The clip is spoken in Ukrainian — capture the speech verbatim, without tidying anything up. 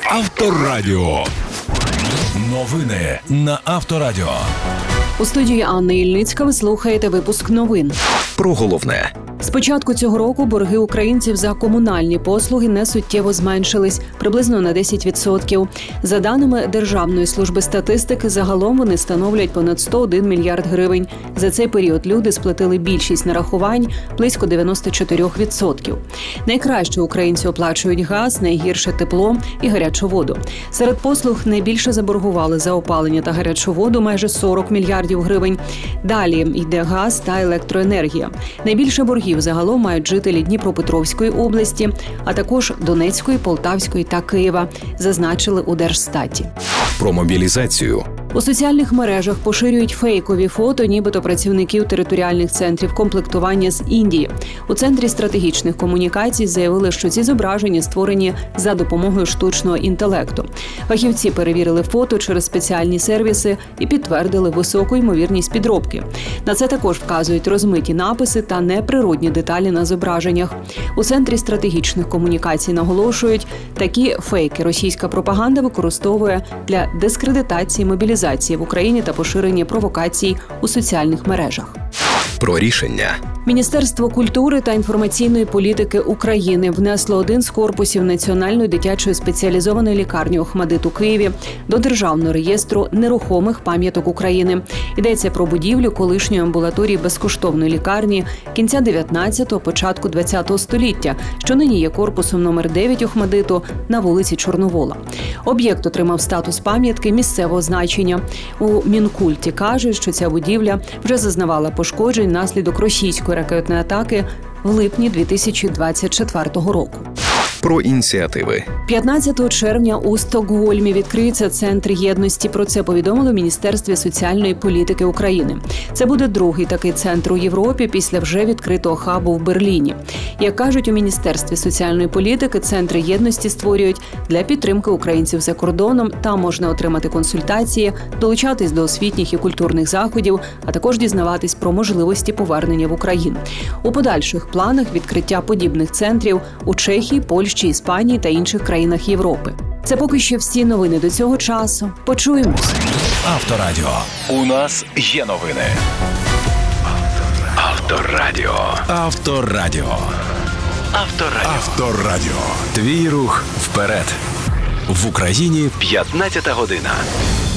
Авторадіо. Новини на Авторадіо. У студії Анна Ільницька ви слухаєте випуск новин. Про головне. З початку цього року борги українців за комунальні послуги несуттєво зменшились, приблизно на десять відсотків. За даними Державної служби статистики, загалом вони становлять понад сто один мільярд гривень. За цей період люди сплатили більшість нарахувань – близько дев'яносто чотири відсотки. Найкраще українці оплачують газ, найгірше – тепло і гарячу воду. Серед послуг найбільше заборгували за опалення та гарячу воду – майже сорок мільярдів гривень. Далі йде газ та електроенергія. Найбільше боргів загалом мають жителі Дніпропетровської області, а також Донецької, Полтавської та Києва, зазначили у Держстаті. Про мобілізацію. У соціальних мережах поширюють фейкові фото, нібито працівників територіальних центрів комплектування з Індії. У Центрі стратегічних комунікацій заявили, що ці зображення створені за допомогою штучного інтелекту. Фахівці перевірили фото через спеціальні сервіси і підтвердили високу ймовірність підробки. На це також вказують розмиті написи та неприродні деталі на зображеннях. У Центрі стратегічних комунікацій наголошують, такі фейки російська пропаганда використовує для дискредитації мобілізації в Україні та поширення провокацій у соціальних мережах. Про рішення. Міністерство культури та інформаційної політики України внесло один з корпусів Національної дитячої спеціалізованої лікарні «ОХМАТДИТ» у Києві до Державного реєстру нерухомих пам'яток України. Йдеться про будівлю колишньої амбулаторії безкоштовної лікарні кінця дев'ятнадцятого, початку двадцятого століття, що нині є корпусом номер дев'ять «ОХМАТДИТу» на вулиці Чорновола. Об'єкт отримав статус пам'ятки місцевого значення. У Мінкульті кажуть, що ця будівля вже зазнавала пошкоджень внаслідок російської ракетної атаки в липні дві тисячі двадцять четвертого року. Про ініціативи. п'ятнадцятого червня у Стокгольмі відкриється Центр єдності. Про це повідомили в Міністерстві соціальної політики України. Це буде другий такий центр у Європі після вже відкритого хабу в Берліні. Як кажуть у Міністерстві соціальної політики, Центри єдності створюють для підтримки українців за кордоном. Там можна отримати консультації, долучатись до освітніх і культурних заходів, а також дізнаватись про можливості повернення в Україну. У подальших планах відкриття подібних центрів у Чехії, Польщі, Іспанії та інших країнах Європи. Це поки що всі новини до цього часу. Почуємось. Авторадіо. У нас є новини. Авторадіо. Авторадіо. Авторадіо. Авторадіо. Твій рух вперед. В Україні п'ятнадцята година.